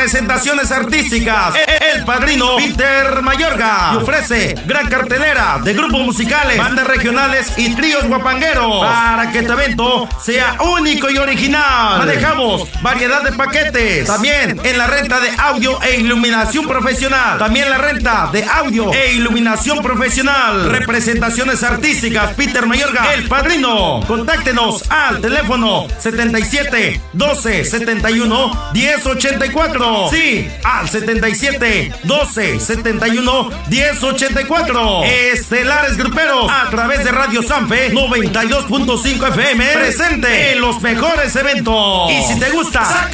Representaciones artísticas, el padrino Peter Mayorga. Y ofrece gran cartelera de grupos musicales, bandas regionales y tríos guapangueros para que tu evento sea único y original. Manejamos variedad de paquetes. También en la renta de audio e iluminación profesional. También la renta de audio e iluminación profesional. Representaciones artísticas Peter Mayorga, el padrino. Contáctenos al teléfono 77 12 71 10 84. Sí, al 77 12 71 10 84. Estelares Gruperos a través de Radio Sanfe 92.5 FM, presente en los mejores eventos. Y si te gusta, saca